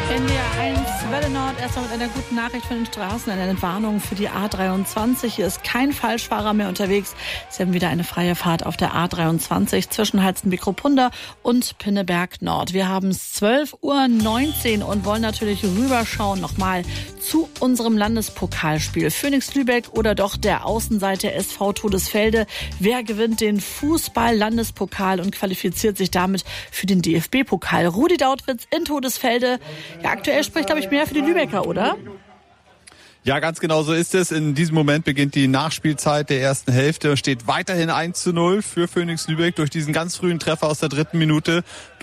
NDR 1 Welle Nord, erstmal mit einer guten Nachricht von den Straßen, eine Entwarnung für die A23. Hier ist kein Falschfahrer mehr unterwegs. Sie haben wieder eine freie Fahrt auf der A23 zwischen Halstenbeck-Ruppunda und Pinneberg Nord. Wir haben es 12:19 Uhr und wollen natürlich rüberschauen nochmal zu unserem Landespokalspiel. Phoenix Lübeck oder doch der Außenseiter SV Todesfelde. Wer gewinnt den Fußball-Landespokal und qualifiziert sich damit für den DFB-Pokal? Rudi Dautwitz in Todesfelde. Ja, aktuell spricht, glaube ich, mehr für die Lübecker, oder? Ja, ganz genau so ist es. In diesem Moment beginnt die Nachspielzeit der ersten Hälfte. Steht weiterhin 1:0 für Phoenix Lübeck durch diesen ganz frühen Treffer aus der 3. Minute.